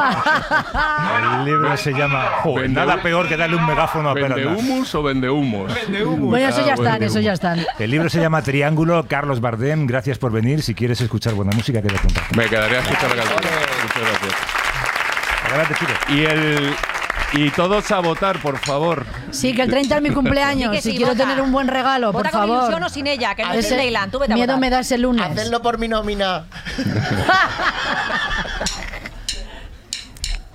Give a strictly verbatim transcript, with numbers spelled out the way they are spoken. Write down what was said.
El libro se llama... Joder, nada peor que darle un megáfono a Pedro ¿Vende Aznar. humus o vende humos? Bueno, eso ya Ah, están, vende eso ya humos. están. El libro se llama Triángulo. Carlos Bardem, gracias por venir. Si quieres escuchar buena música, quédate un rato. Me quedaría a escuchar la canción. Muchas gracias. Adelante, chicos. Y el... Y todos a votar, por favor. Sí, que el treinta es mi cumpleaños. Sí que si sí, quiero vota. tener un buen regalo, Vota por con favor. ilusión o sin ella, que no es Ese Disneyland. Tú vete a miedo votar. me da ese lunes. Hacerlo por mi nómina.